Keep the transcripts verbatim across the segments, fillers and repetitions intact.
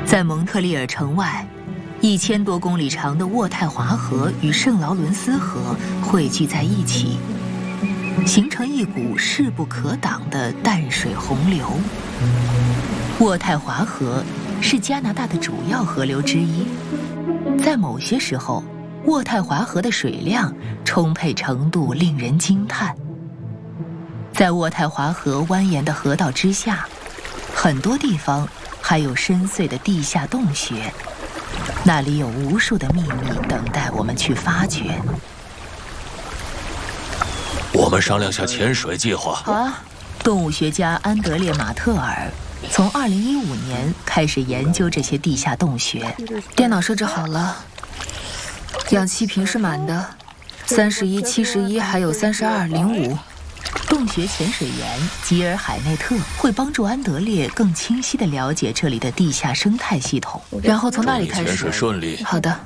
在蒙特利尔城外，一千多公里长的渥太华河与圣劳伦斯河汇聚在一起，形成一股势不可挡的淡水洪流。渥太华河是加拿大的主要河流之一，在某些时候，渥太华河的水量充沛程度令人惊叹。在渥太华河蜿蜒的河道之下，很多地方还有深邃的地下洞穴，那里有无数的秘密等待我们去发掘。 我们商量下潜水计划。 好啊！动物学家安德烈·马特尔从二零一五年开始研究这些地下洞穴。 电脑设置好了，氧气瓶是满的，三十一、七十一，还有三十二、零五。 洞穴潜水员吉尔海内特会帮助安德烈更清晰地了解这里的地下生态系统， 然后从那里开始。 潜水顺利。 好的。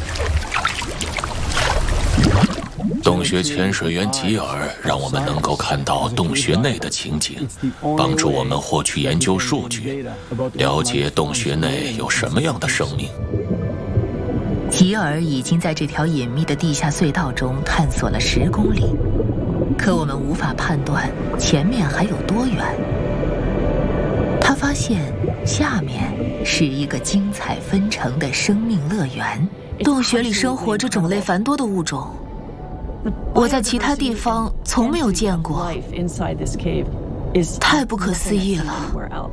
洞穴潜水员吉尔让我们能够看到洞穴内的情景，帮助我们获取研究数据，了解洞穴内有什么样的生命。 吉尔已经在这条隐秘的地下隧道中探索了十公里，可我们无法判断前面还有多远。他发现下面是一个精彩纷呈的生命乐园。 洞穴里生活着种类繁多的物种，我在其他地方从没有见过，太不可思议了。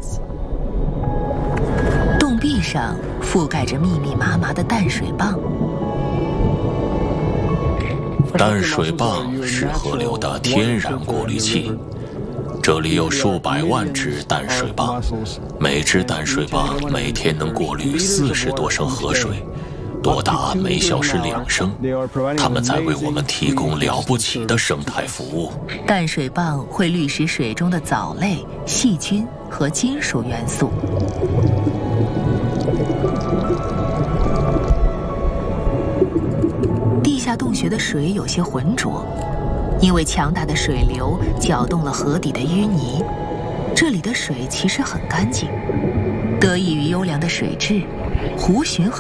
洞壁上覆盖着密密麻麻的淡水蚌。 淡水蚌是河流的天然过滤器，这里有数百万只淡水蚌，每只淡水蚌每天能过滤四十多升河水，多达每小时两升。它们在为我们提供了不起的生态服务。 淡水蚌会滤食水中的藻类、细菌和金属元素。地下洞穴的水有些浑浊，因为强大的水流搅动了河底的淤泥。这里的水其实很干净，得益于优良的水质，湖浔